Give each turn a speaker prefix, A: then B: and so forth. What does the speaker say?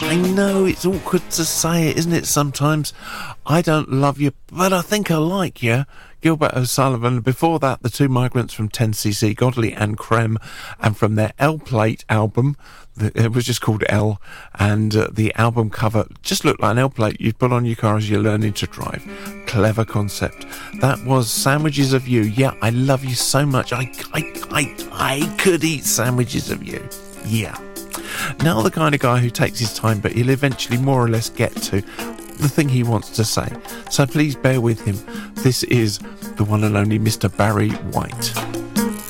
A: I know it's awkward to say it, isn't it, sometimes? I don't love you, but I think I like you. Gilbert O'Sullivan. Before that, the two migrants from 10cc, Godley and Creme, and from their L-Plate album, it was just called L, and the album cover just looked like an L-Plate you'd put on your car as you're learning to drive. Clever concept. That was Sandwiches of You. Yeah, I love you so much. I could eat sandwiches of you. Yeah. Now the kind of guy who takes his time, but he'll eventually more or less get to the thing he wants to say. So please bear with him. This is the one and only Mr. Barry White.